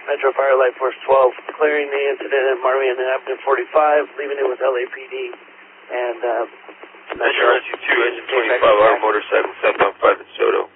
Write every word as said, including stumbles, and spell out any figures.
Metro Fire Light Force twelve, clearing the incident at Marmion Avenue forty-five, leaving it with L A P D, and, uh... Metro Rescue two, Engine twenty-five, Auto Motor seven, southbound five at Soto.